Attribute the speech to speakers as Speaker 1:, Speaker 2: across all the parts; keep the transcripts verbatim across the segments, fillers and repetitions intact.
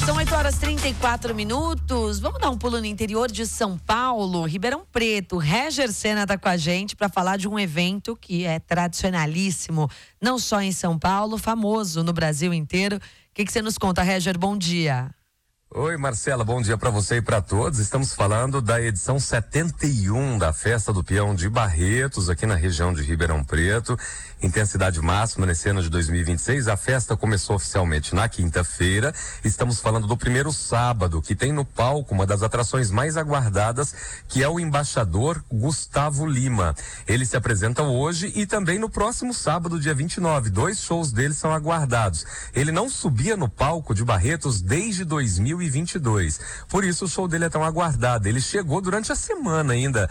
Speaker 1: São oito horas e trinta e quatro minutos. Vamos dar um pulo no interior de São Paulo, Ribeirão Preto. Reger Sena está com a gente para falar de um evento que é tradicionalíssimo, não só em São Paulo, famoso no Brasil inteiro. O que, que você nos conta, Reger? Bom dia.
Speaker 2: Oi, Marcela, bom dia para você e para todos. Estamos falando da edição setenta e um da Festa do Peão de Barretos, aqui na região de Ribeirão Preto. Intensidade máxima nesse ano de dois mil e vinte e seis. A festa começou oficialmente na quinta-feira. Estamos falando do primeiro sábado, que tem no palco uma das atrações mais aguardadas, que é o embaixador Gustavo Lima. Ele se apresenta hoje e também no próximo sábado, dia vinte e nove. Dois shows dele são aguardados. Ele não subia no palco de Barretos desde dois mil e vinte e dois. Por isso o show dele é tão aguardado. Ele chegou durante a semana ainda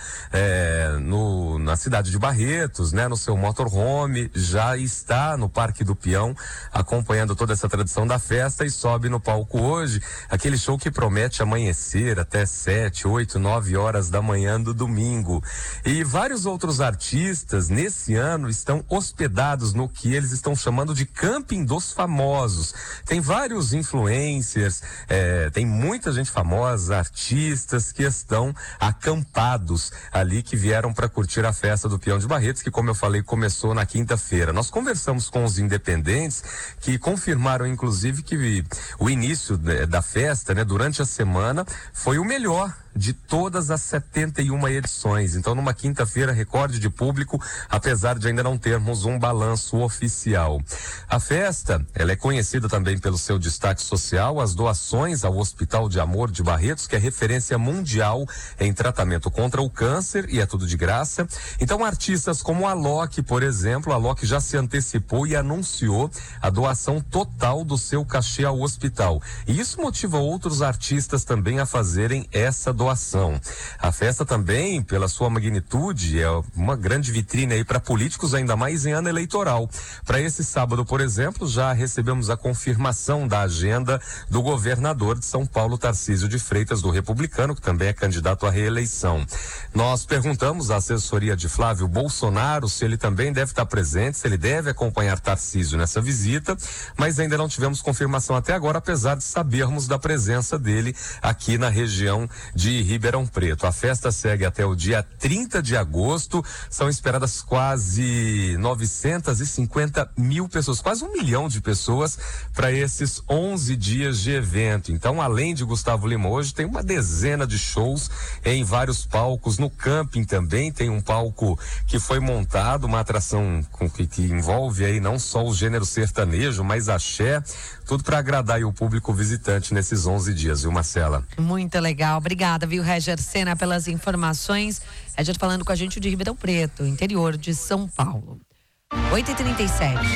Speaker 2: é, no, na cidade de Barretos, né, no seu motorhome. Já está no Parque do Peão acompanhando toda essa tradição da festa e sobe no palco hoje, aquele show que promete amanhecer até sete, oito, nove horas da manhã do domingo. E vários outros artistas nesse ano estão hospedados no que eles estão chamando de Camping dos Famosos. Tem vários influencers, é, tem muita gente famosa, artistas que estão acampados ali, que vieram para curtir a festa do Peão de Barretos, que, como eu falei, começou na quinta quinta-feira. Nós conversamos com os independentes que confirmaram, inclusive, que o início da festa, né, durante a semana, foi o melhor de todas as setenta e uma edições. Então, numa quinta-feira, recorde de público, apesar de ainda não termos um balanço oficial. A festa, ela é conhecida também pelo seu destaque social, as doações ao Hospital de Amor de Barretos, que é referência mundial em tratamento contra o câncer, e é tudo de graça. Então, artistas como a Alok, por exemplo, a Alok já se antecipou e anunciou a doação total do seu cachê ao hospital. E isso motiva outros artistas também a fazerem essa doação. Doação. A festa também, pela sua magnitude, é uma grande vitrine aí para políticos, ainda mais em ano eleitoral. Para esse sábado, por exemplo, já recebemos a confirmação da agenda do governador de São Paulo, Tarcísio de Freitas, do Republicano, que também é candidato à reeleição. Nós perguntamos à assessoria de Flávio Bolsonaro se ele também deve estar presente, se ele deve acompanhar Tarcísio nessa visita, mas ainda não tivemos confirmação até agora, apesar de sabermos da presença dele aqui na região de Ribeirão Preto. A festa segue até o dia trinta de agosto. São esperadas quase novecentas e cinquenta mil pessoas, quase um milhão de pessoas para esses onze dias de evento. Então, além de Gustavo Lima, hoje tem uma dezena de shows em vários palcos. No camping também tem um palco que foi montado, uma atração com que, que envolve aí não só o gênero sertanejo, mas axé, tudo para agradar aí o público visitante nesses onze dias, viu, Marcela?
Speaker 1: Muito legal, obrigada, viu, Reger Sena, pelas informações. Reger falando com a gente de Ribeirão Preto, interior de São Paulo. oito e trinta e sete.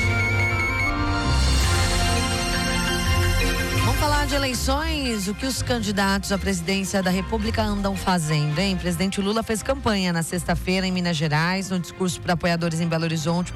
Speaker 1: Vamos falar de eleições, o que os candidatos à presidência da República andam fazendo, hein? O presidente Lula fez campanha na sexta-feira em Minas Gerais, no discurso para apoiadores em Belo Horizonte.